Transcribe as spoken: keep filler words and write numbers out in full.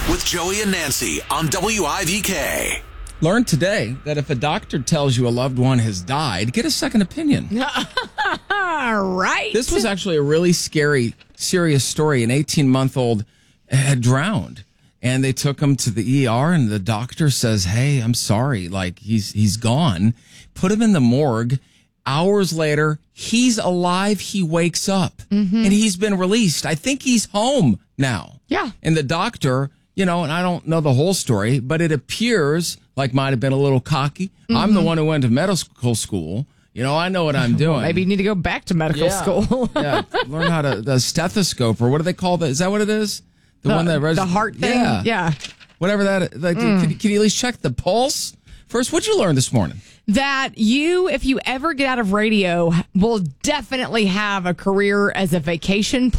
with Joey and Nancy on W I V K. Learned today that if a doctor tells you a loved one has died, get a second opinion. Right. This was actually a really scary, serious story. An eighteen-month-old had drowned, and they took him to the E R, and the doctor says, hey, I'm sorry, like, he's he's gone. Put him in the morgue. Hours later, he's alive. He wakes up, mm-hmm. and he's been released. I think he's home now. Yeah. And the doctor, you know, and I don't know the whole story, but it appears like might have been a little cocky. Mm-hmm. I'm the one who went to medical school. You know, I know what I'm doing. Well, maybe you need to go back to medical yeah. school. yeah, learn how to, the stethoscope, or what do they call that? Is that what it is? The, the one that res- the heart thing? Yeah. yeah. Whatever that, like, mm. can, can you at least check the pulse? First, what'd you learn this morning? That you, if you ever get out of radio, will definitely have a career as a vacation